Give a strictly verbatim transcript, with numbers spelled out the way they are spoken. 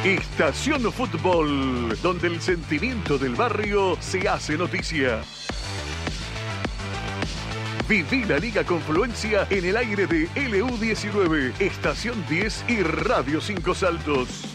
Estación Fútbol, donde el sentimiento del barrio se hace noticia. Viví la Liga Confluencia en el aire de L U diecinueve, Estación diez y Radio Cinco Saltos.